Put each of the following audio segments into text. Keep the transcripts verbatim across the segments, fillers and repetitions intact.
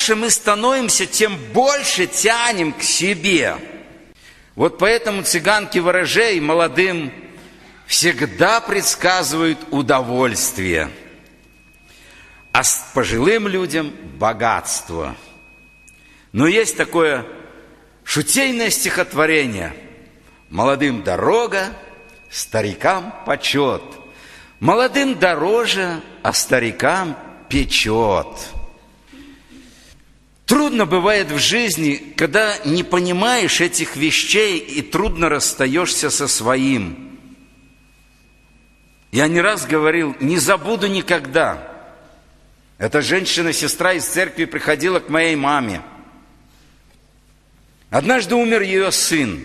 старше мы становимся, тем больше тянем к себе. Вот поэтому цыганки ворожей молодым всегда предсказывают удовольствие, а пожилым людям богатство. Но есть такое шутейное стихотворение: молодым дорога, старикам почет. Молодым дороже, а старикам печет. Трудно бывает в жизни, когда не понимаешь этих вещей и трудно расстаешься со своим. Я не раз говорил, не забуду никогда. Эта женщина, сестра из церкви, приходила к моей маме. Однажды умер ее сын.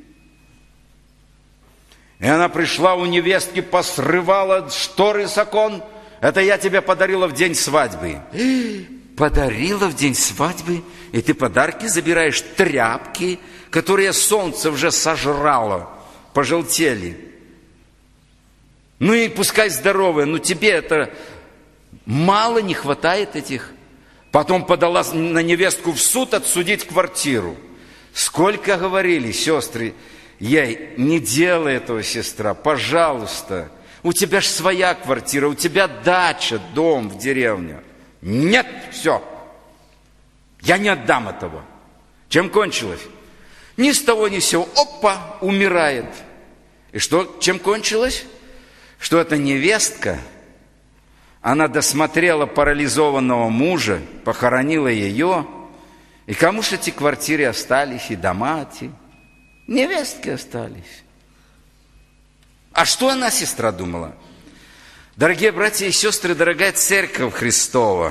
И она пришла у невестки, посрывала шторы с окон. Это я тебе подарила в день свадьбы. Подарила в день свадьбы? И ты подарки забираешь, тряпки, которые солнце уже сожрало, пожелтели. Ну и пускай здоровые, но тебе это мало, не хватает этих. Потом подала на невестку в суд отсудить квартиру. Сколько говорили сестры ей: не делай этого, сестра, пожалуйста. У тебя ж своя квартира, у тебя дача, дом в деревне. Нет, все. Я не отдам этого. Чем кончилось? Ни с того ни с сего. Опа, умирает. И что, чем кончилось? Что эта невестка, она досмотрела парализованного мужа, похоронила ее. И кому же эти квартиры остались, и дома эти? Невестки остались. А что она, сестра, думала? Дорогие братья и сестры, дорогая церковь Христова,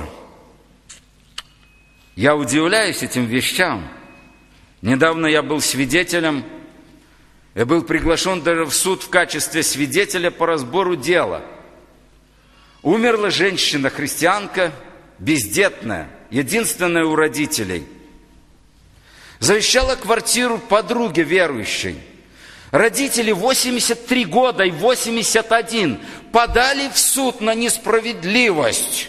я удивляюсь этим вещам. Недавно я был свидетелем, я был приглашен даже в суд в качестве свидетеля по разбору дела. Умерла женщина, христианка, бездетная, единственная у родителей. Завещала квартиру подруге верующей. Родители восемьдесят три года и восемьдесят один подали в суд на несправедливость.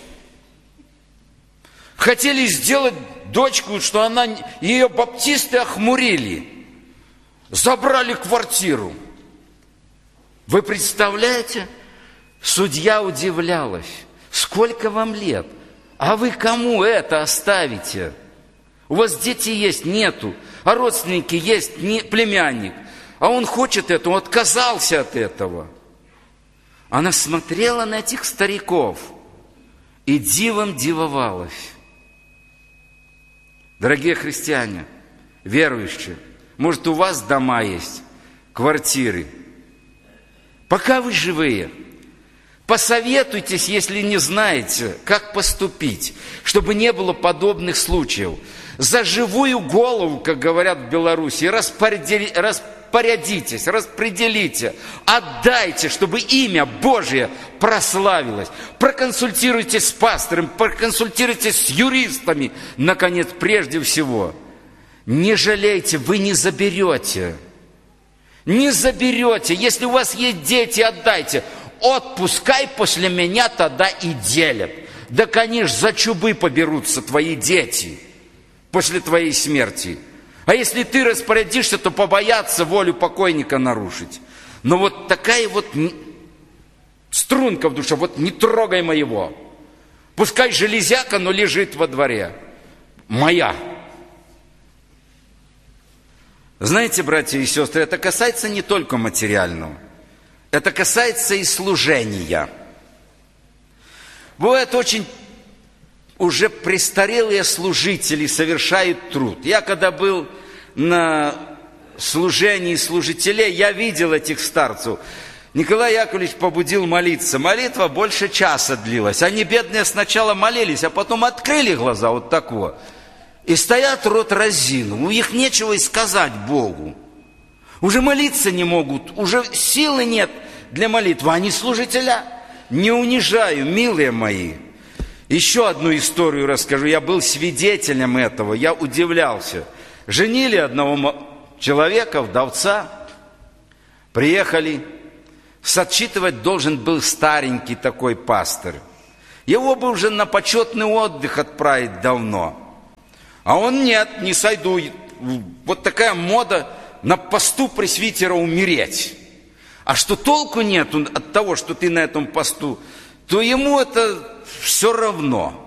Хотели сделать дочку, что она, ее баптисты охмурили. Забрали квартиру. Вы представляете? Судья удивлялась. Сколько вам лет? А вы кому это оставите? У вас дети есть? Нету. А родственники есть? Не, племянник. А он хочет это, он отказался от этого. Она смотрела на этих стариков и дивом дивовалась. Дорогие христиане, верующие, может, у вас дома есть, квартиры. Пока вы живые, посоветуйтесь, если не знаете, как поступить, чтобы не было подобных случаев. За живую голову, как говорят в Беларуси, распорядили, распорядитесь, распределите, отдайте, чтобы имя Божие прославилось. Проконсультируйтесь с пастором, проконсультируйтесь с юристами. Наконец, прежде всего, не жалейте, вы не заберете. Не заберете. Если у вас есть дети, отдайте. Отпускай после меня, тогда и делят. Да, конечно, за чубы поберутся твои дети после твоей смерти. А если ты распорядишься, то побоятся волю покойника нарушить. Но вот такая вот струнка в душе, вот не трогай моего. Пускай железяка, но лежит во дворе. Моя. Знаете, братья и сестры, это касается не только материального. Это касается и служения. Бывает, очень уже престарелые служители совершают труд. Я когда был на служении служителей, я видел этих старцев. Николай Яковлевич побудил молиться. Молитва больше часа длилась. Они, бедные, сначала молились, а потом открыли глаза вот так вот. И стоят, рот разинул. У них нечего и сказать Богу. Уже молиться не могут, уже силы нет для молитвы. Они служителя. Не унижаю, милые мои. Еще одну историю расскажу. Я был свидетелем этого. Я удивлялся. Женили одного человека, вдовца. Приехали. Отчитывать должен был старенький такой пастор. Его бы уже на почетный отдых отправить давно. А он нет, не сойду. Вот такая мода на посту пресвитера умереть. А что толку нет от того, что ты на этом посту, то ему это все равно.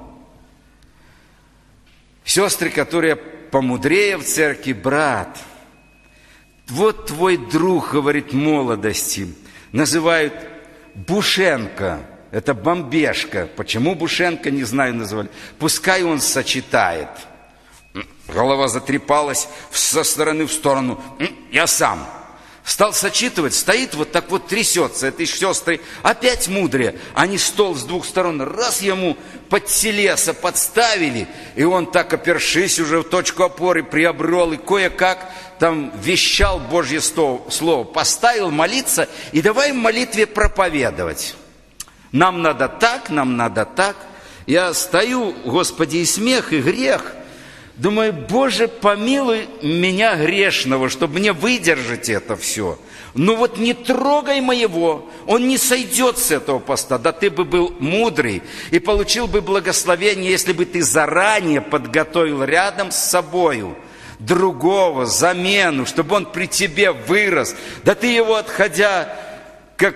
Сестры, которые помудрее в церкви, брат, вот твой друг, говорит, молодости, называют Бушенко, это бомбежка. Почему Бушенко, не знаю, назвали. Пускай он сочетает. Голова затрепалась со стороны в сторону. Я сам. Стал сочитывать, стоит вот так вот трясется. Этой сестры опять мудрее. Они стол с двух сторон раз ему под телеса подставили, и он так, опершись уже в точку опоры, приобрел и кое-как там вещал Божье слово, поставил молиться, и давай в молитве проповедовать. Нам надо так, нам надо так. Я стою, Господи, и смех, и грех. Думаю, Боже, помилуй меня грешного, чтобы мне выдержать это все. Ну вот не трогай моего, он не сойдет с этого поста. Да ты бы был мудрый и получил бы благословение, если бы ты заранее подготовил рядом с собою другого, замену, чтобы он при тебе вырос. Да ты его, отходя, как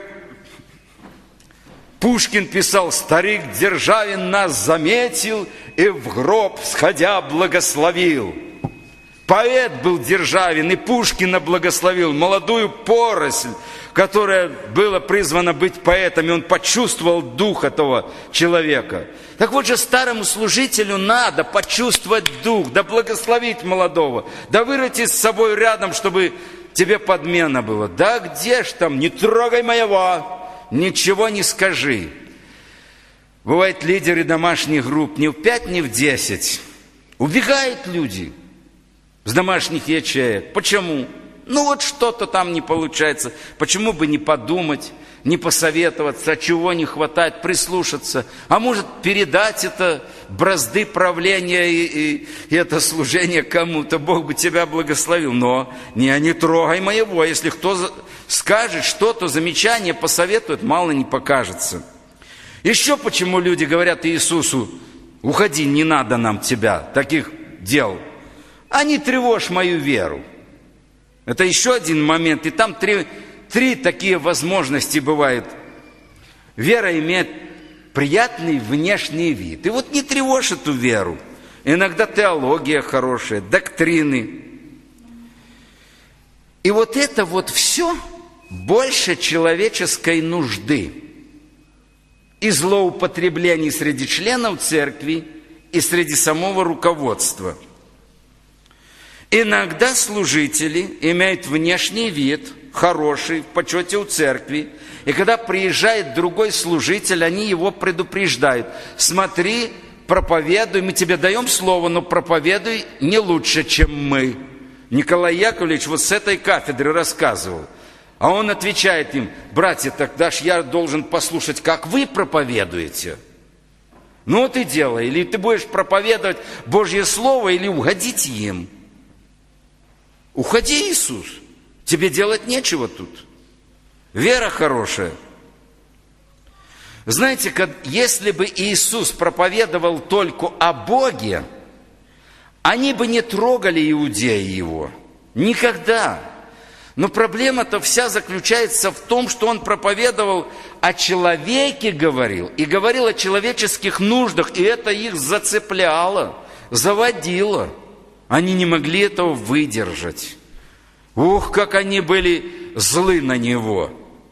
Пушкин писал, старик Державин нас заметил и в гроб сходя благословил. Поэт был Державин, и Пушкина благословил, молодую поросль, которая была призвана быть поэтами. Он почувствовал дух этого человека. Так вот же старому служителю надо почувствовать дух, да благословить молодого, да вырасти с собой рядом, чтобы тебе подмена была. Да где ж там, не трогай моего, ничего не скажи. Бывают лидеры домашних групп ни в пять, ни в десять. Убегают люди с домашних ячеек. Почему? Ну вот что-то там не получается. Почему бы не подумать, не посоветоваться, а чего не хватает, прислушаться. А может передать это, бразды правления и, и, и это служение кому-то. Бог бы тебя благословил. Но не, не трогай моего. Если кто скажет что-то, замечание, посоветует, мало не покажется. Еще почему люди говорят Иисусу, уходи, не надо нам тебя, таких дел. А не тревожь мою веру. Это еще один момент. И там три, три такие возможности бывают. Вера имеет приятный внешний вид. И вот не тревожь эту веру. Иногда теология хорошая, доктрины. И вот это вот все больше человеческой нужды и злоупотреблений среди членов церкви и среди самого руководства. Иногда служители имеют внешний вид, хороший, в почете у церкви, и когда приезжает другой служитель, они его предупреждают. Смотри, проповедуй, мы тебе даем слово, но проповедуй не лучше, чем мы. Николай Яковлевич вот с этой кафедры рассказывал. А он отвечает им, братья, тогда ж я должен послушать, как вы проповедуете. Ну вот и делай, или ты будешь проповедовать Божье Слово, или угодить им. Уходи, Иисус, тебе делать нечего тут. Вера хорошая. Знаете, если бы Иисус проповедовал только о Боге, они бы не трогали иудеи его. Никогда. Но проблема-то вся заключается в том, что он проповедовал о человеке, говорил, и говорил о человеческих нуждах, и это их зацепляло, заводило. Они не могли этого выдержать. Ух, как они были злы на него.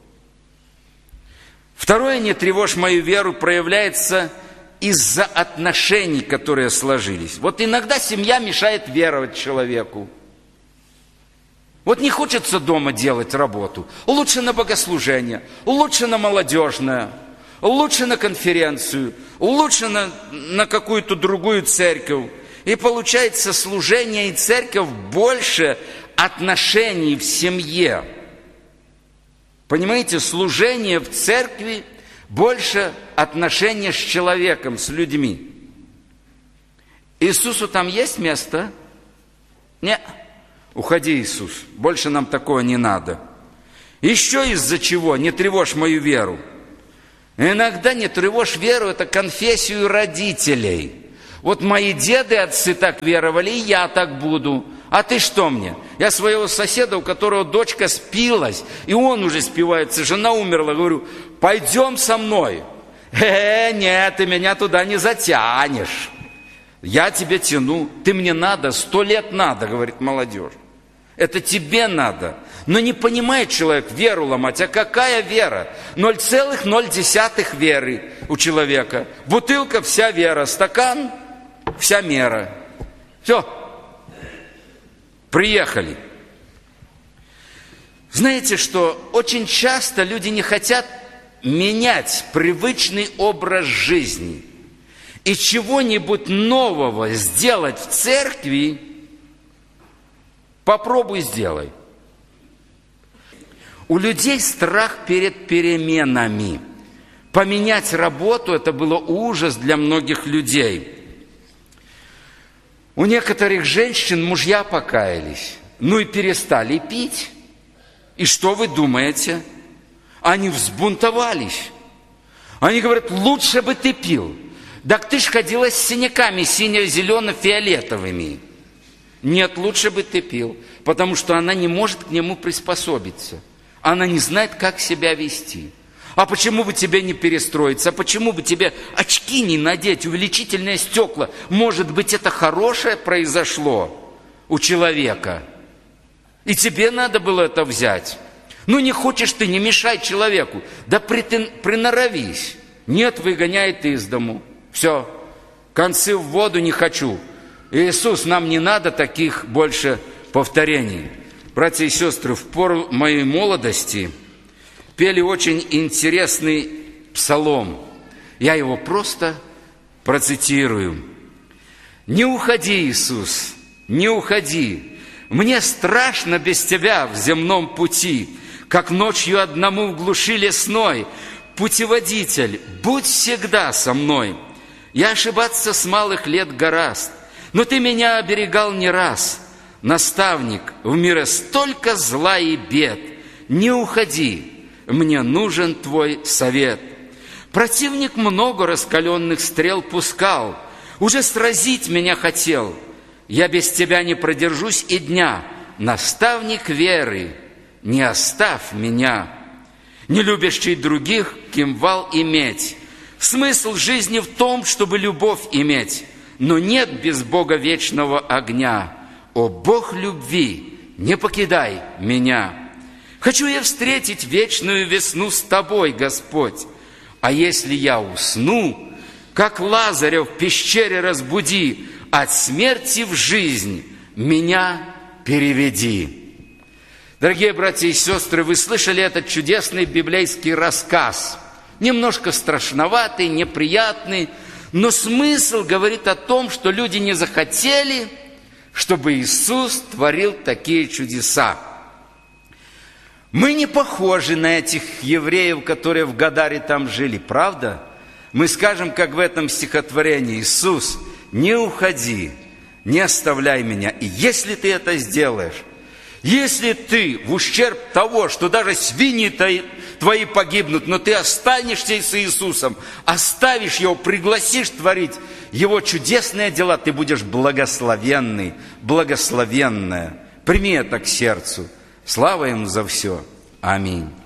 Второе, не тревожь мою веру, проявляется из-за отношений, которые сложились. Вот иногда семья мешает веровать человеку. Вот не хочется дома делать работу. Лучше на богослужение, лучше на молодежное, лучше на конференцию, лучше на, на какую-то другую церковь. И получается, служение и церковь больше отношений в семье. Понимаете, служение в церкви больше отношения с человеком, с людьми. Иисусу там есть место? Нет. Уходи, Иисус, больше нам такого не надо. Еще из-за чего? Не тревожь мою веру. Иногда не тревожь веру, это конфессию родителей. Вот мои деды, отцы так веровали, и я так буду. А ты что мне? Я своего соседа, у которого дочка спилась, и он уже спивается, жена умерла, говорю, пойдем со мной. Э, нет, ты меня туда не затянешь. Я тебе тяну, ты мне надо, сто лет надо, говорит молодежь. Это тебе надо. Но не понимает человек веру ломать. А какая вера? ноль целых ноль десятых веры у человека. Бутылка вся вера, стакан вся мера. Все. Приехали. Знаете, что очень часто люди не хотят менять привычный образ жизни. И чего-нибудь нового сделать в церкви, попробуй сделай. У людей страх перед переменами. Поменять работу – это было ужас для многих людей. У некоторых женщин мужья покаялись, ну и перестали пить. И что вы думаете? Они взбунтовались. Они говорят, лучше бы ты пил. Так ты ж ходила с синяками сине-зелено-фиолетовыми. Нет, лучше бы ты пил, потому что она не может к нему приспособиться. Она не знает, как себя вести. А почему бы тебе не перестроиться? А почему бы тебе очки не надеть, увеличительные стекла? Может быть, это хорошее произошло у человека. И тебе надо было это взять. Ну, не хочешь ты, не мешай человеку. Да приноровись. Нет, выгоняет из дому. Все, концы в воду не хочу. Иисус, нам не надо таких больше повторений. Братья и сестры, в пору моей молодости пели очень интересный псалом. Я его просто процитирую. «Не уходи, Иисус, не уходи. Мне страшно без Тебя в земном пути, как ночью одному в глуши лесной. Путеводитель, будь всегда со мной. Я ошибаться с малых лет гораст, но Ты меня оберегал не раз. Наставник, в мире столько зла и бед. Не уходи, мне нужен Твой совет. Противник много раскаленных стрел пускал, уже сразить меня хотел. Я без Тебя не продержусь и дня. Наставник веры, не оставь меня. Не любящий других, кимвал иметь. Смысл жизни в том, чтобы любовь иметь, но нет без Бога вечного огня. О, Бог любви, не покидай меня. Хочу я встретить вечную весну с Тобой, Господь. А если я усну, как Лазаря в пещере разбуди, от смерти в жизнь меня переведи. Дорогие братья и сестры, вы слышали этот чудесный библейский рассказ. Немножко страшноватый, неприятный, но смысл говорит о том, что люди не захотели, чтобы Иисус творил такие чудеса. Мы не похожи на этих евреев, которые в Гадаре там жили, правда? Мы скажем, как в этом стихотворении: Иисус, не уходи, не оставляй меня. И если ты это сделаешь, если ты в ущерб того, что даже свиньи твои погибнут, но ты останешься с Иисусом, оставишь Его, пригласишь творить Его чудесные дела, ты будешь благословенный, благословенная. Прими это к сердцу. Слава Ему за все. Аминь.